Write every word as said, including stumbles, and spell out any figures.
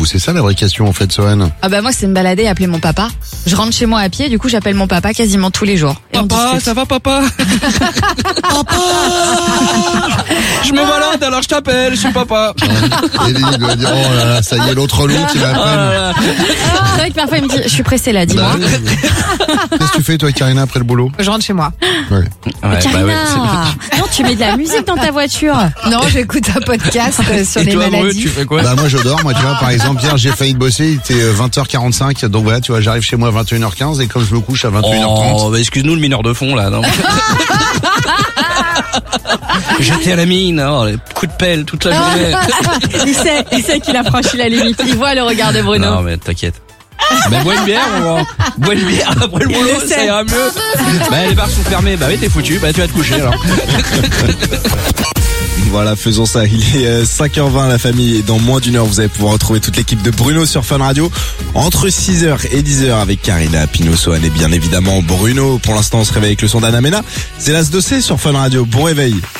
vous? C'est ça la vraie question en fait, Sohan. Ah bah moi c'est me balader et appeler mon papa. Je rentre chez moi à pied, du coup j'appelle mon papa quasiment tous les jours. Et on Papa, discute. ça va papa? Papa! Je me balade alors je t'appelle, je suis papa. Et lui, il doit dire, oh là là, ça y est, l'autre loup qui m'appelle. C'est vrai que parfois il me dit, je suis pressée là, dis-moi. Bah, qu'est-ce que tu fais toi, Karina, après le boulot? Je rentre chez moi. Ouais. Ouais, Mais Karina, bah ouais, c'est- non tu mets de la musique dans ta voiture. Non, j'écoute un podcast euh, sur Et les toi, Breu, maladies. tu fais quoi? Bah moi je dors, moi tu vois, par exemple hier j'ai failli bosser, il était vingt heures quarante-cinq, donc voilà, tu vois, j'arrive chez moi à vingt et une heures quinze et comme je me couche à vingt et une heures trente. Oh, bah excuse-nous le mineur de fond là. Non. J'étais à la mine, oh, les coups de pelle toute la journée. Il sait, il sait qu'il a franchi la limite. Il voit le regard de Bruno. Non mais t'inquiète. Bah bois une bière, on va. Bois une bière après le boulot, le ça sait. ira mieux. Bah les bars sont fermés, bah oui t'es foutu, bah tu vas te coucher alors. Voilà, faisons ça. Il est euh, cinq heures vingt, la famille, et dans moins d'une heure, vous allez pouvoir retrouver toute l'équipe de Bruno sur Fun Radio. Entre six heures et dix heures avec Karina, Pino, Sohan et bien évidemment Bruno. Pour l'instant, on se réveille avec le son d'Anna Mena. C'est l'As de C sur Fun Radio. Bon réveil.